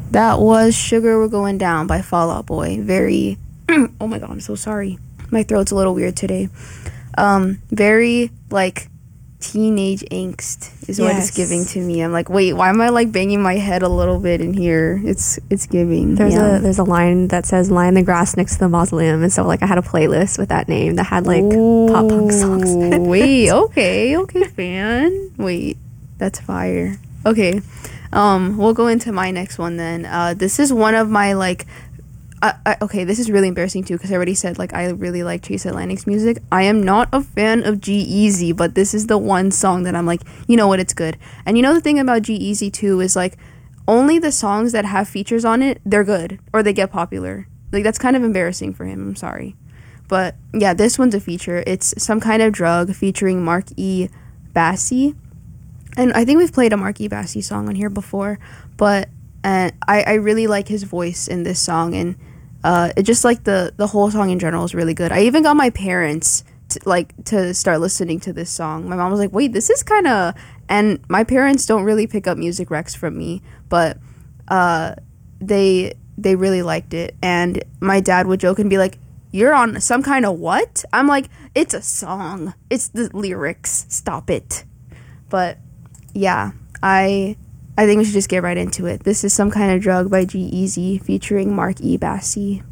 That was Sugar We're Going Down by Fall Out Boy. Very, oh my god, I'm so sorry. My throat's a little weird today. Very, like, teenage angst is what it's giving to me. I'm like, wait, why am I, like, banging my head a little bit in here? It's giving. There's a line that says, lie in the grass next to the mausoleum. And so, like, I had a playlist with that name that had, like, pop punk songs. Wait, okay, fan. Wait, that's fire. Okay. We'll go into my next one then. This is one of my, like, okay, this is really embarrassing too, because I already said, like, I really like Chase Atlantic's music. I am not a fan of G-Eazy, but this is the one song that I'm like, you know what, it's good. And you know the thing about G-Eazy too is, like, only the songs that have features on it, they're good, or they get popular. Like, that's kind of embarrassing for him, I'm sorry. But, yeah, this one's a feature. It's Some Kind of Drug featuring Mark E. Bassey. And I think we've played a Mark E. Bassey song on here before, but I really like his voice in this song, and it just, like, the whole song in general is really good. I even got my parents to start listening to this song. My mom was like, wait, this is kind of... And my parents don't really pick up music recs from me, but they really liked it. And my dad would joke and be like, you're on some kind of what? I'm like, it's a song. It's the lyrics. Stop it. But... yeah, I think we should just get right into it. This is Some Kind of Drug by G-Eazy featuring Mark E. Bassey.